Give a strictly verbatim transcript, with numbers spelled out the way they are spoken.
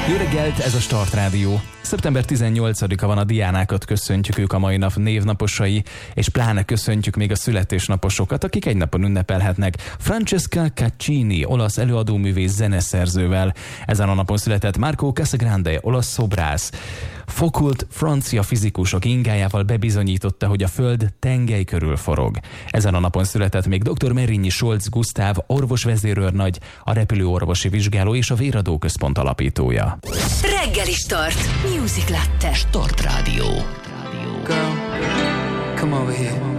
Jó reggelt, ez a Start Rádió. szeptember tizennyolcadika van, a Diánákat köszöntjük, ők a mai nap névnaposai, és pláne köszöntjük még a születésnaposokat, akik egy napon ünnepelhetnek. Francesca Caccini, olasz előadóművész zeneszerzővel. Ezen a napon született Marco Casagrande, olasz szobrász. Foucault francia fizikusok ingájával bebizonyította, hogy a Föld tengely körül forog. Ezen a napon született még dr. Merényi Scholz Gusztáv, orvosvezérőrnagy, a repülőorvosi vizsgáló és a Véradó Központ alapítója. Reggeli Start. Music Latte. Start Rádió. Girl, come over here.